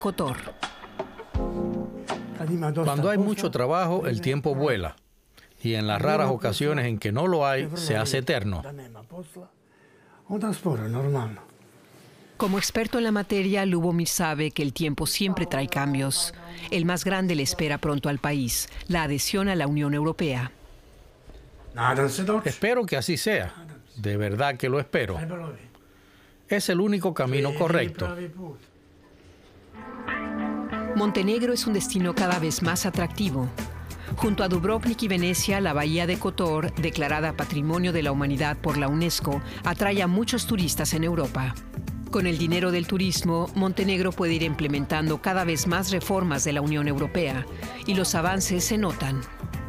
Kotor. Cuando hay mucho trabajo, el tiempo vuela. Y en las raras ocasiones en que no lo hay, se hace eterno. Como experto en la materia, Lubomir sabe que el tiempo siempre trae cambios. El más grande le espera pronto al país, la adhesión a la Unión Europea. Espero que así sea. De verdad que lo espero. Es el único camino correcto. Montenegro es un destino cada vez más atractivo. Junto a Dubrovnik y Venecia, la bahía de Kotor, declarada Patrimonio de la Humanidad por la UNESCO, atrae a muchos turistas en Europa. Con el dinero del turismo, Montenegro puede ir implementando cada vez más reformas de la Unión Europea, y los avances se notan.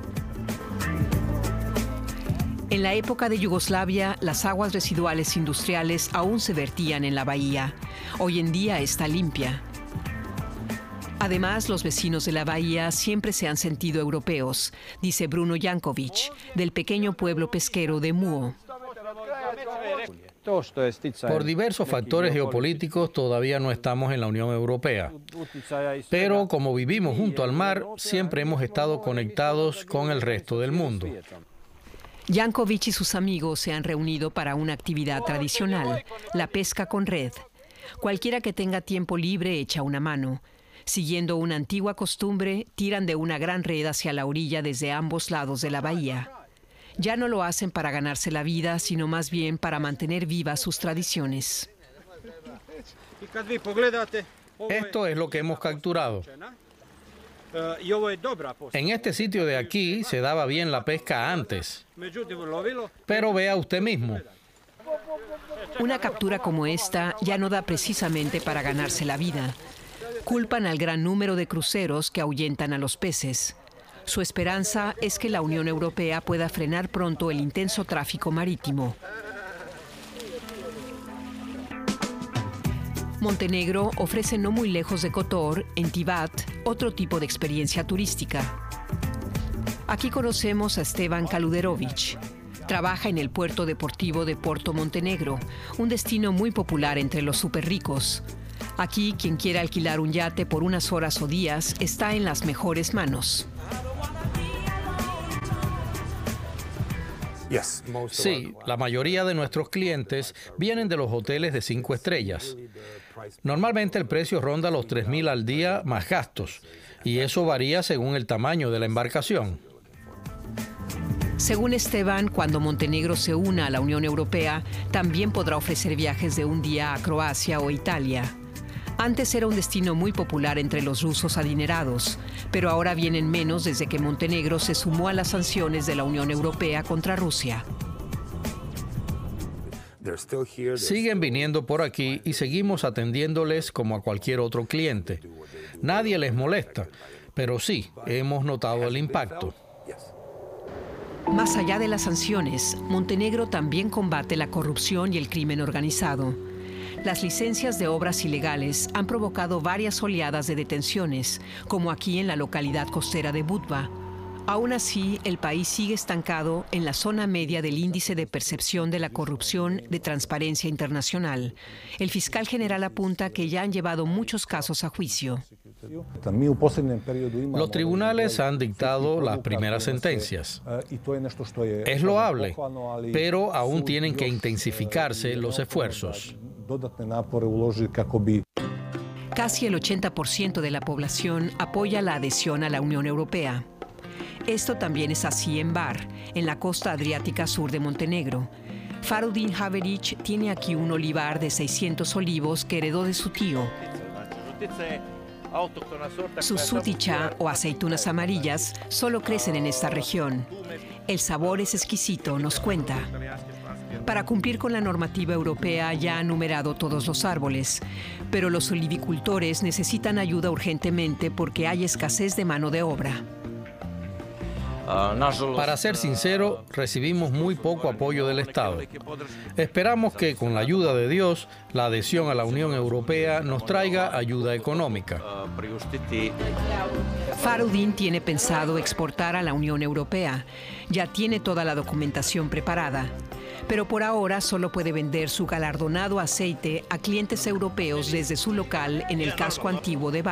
En la época de Yugoslavia, las aguas residuales industriales aún se vertían en la bahía. Hoy en día está limpia. Además, los vecinos de la bahía siempre se han sentido europeos, dice Bruno Jankovic, del pequeño pueblo pesquero de Muo. Por diversos factores geopolíticos todavía no estamos en la Unión Europea. Pero como vivimos junto al mar, siempre hemos estado conectados con el resto del mundo. Jankovic y sus amigos se han reunido para una actividad tradicional, la pesca con red. Cualquiera que tenga tiempo libre echa una mano. Siguiendo una antigua costumbre, tiran de una gran red hacia la orilla desde ambos lados de la bahía. Ya no lo hacen para ganarse la vida, sino más bien para mantener vivas sus tradiciones. Esto es lo que hemos capturado. En este sitio de aquí se daba bien la pesca antes. Pero vea usted mismo. Una captura como esta ya no da precisamente para ganarse la vida. Culpan al gran número de cruceros que ahuyentan a los peces. Su esperanza es que la Unión Europea pueda frenar pronto el intenso tráfico marítimo. Montenegro ofrece no muy lejos de Kotor, en Tivat, otro tipo de experiencia turística. Aquí conocemos a Esteban Kaluderovic. Trabaja en el puerto deportivo de Porto Montenegro, un destino muy popular entre los superricos. Aquí, quien quiera alquilar un yate por unas horas o días está en las mejores manos. Sí, la mayoría de nuestros clientes vienen de los hoteles de 5 estrellas. Normalmente el precio ronda los 3.000 al día más gastos, y eso varía según el tamaño de la embarcación. Según Esteban, cuando Montenegro se una a la Unión Europea, también podrá ofrecer viajes de un día a Croacia o Italia. Antes era un destino muy popular entre los rusos adinerados, pero ahora vienen menos desde que Montenegro se sumó a las sanciones de la Unión Europea contra Rusia. Siguen viniendo por aquí y seguimos atendiéndoles como a cualquier otro cliente. Nadie les molesta, pero sí, hemos notado el impacto. Más allá de las sanciones, Montenegro también combate la corrupción y el crimen organizado. Las licencias de obras ilegales han provocado varias oleadas de detenciones, como aquí en la localidad costera de Budva. Aún así, el país sigue estancado en la zona media del índice de percepción de la corrupción de Transparencia Internacional. El fiscal general apunta que ya han llevado muchos casos a juicio. Los tribunales han dictado las primeras sentencias. Es loable, pero aún tienen que intensificarse los esfuerzos. Casi el 80% de la población apoya la adhesión a la Unión Europea. Esto también es así en Bar, en la costa adriática sur de Montenegro. Farudin Haveric tiene aquí un olivar de 600 olivos que heredó de su tío. Sus sutica o aceitunas amarillas solo crecen en esta región. El sabor es exquisito, nos cuenta. Para cumplir con la normativa europea ya han numerado todos los árboles, pero los olivicultores necesitan ayuda urgentemente porque hay escasez de mano de obra. Para ser sincero, recibimos muy poco apoyo del Estado. Esperamos que, con la ayuda de Dios, la adhesión a la Unión Europea nos traiga ayuda económica. Farudin tiene pensado exportar a la Unión Europea. Ya tiene toda la documentación preparada. pero por ahora solo puede vender su galardonado aceite a clientes europeos desde su local en el casco antiguo de